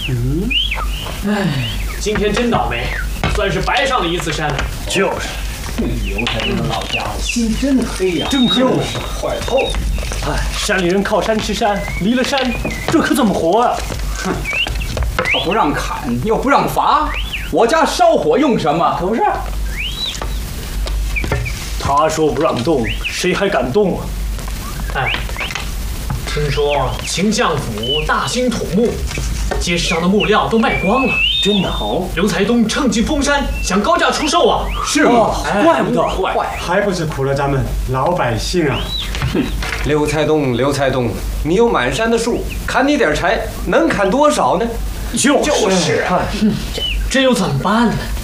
今天真倒霉，算是白上了一次山。 就是， 刘才东的老家伙心真黑呀， 真黑， 坏透了。 哎，山里人靠山吃山，离了山，这可怎么活啊？ 哼，他不让砍，又不让伐，我家烧火用什么？可不是。 他说不让动，谁还敢动啊？ 哎，听说秦相府大兴土木，街市上的木料都卖光了。 真的好， 刘才东趁机封山，想高价出售啊！ 是吗？ 怪不得， 还不是苦了咱们老百姓啊！ 哼，刘才东，你有满山的树，砍你点柴，能砍多少呢？ 就是， 这又怎么办呢？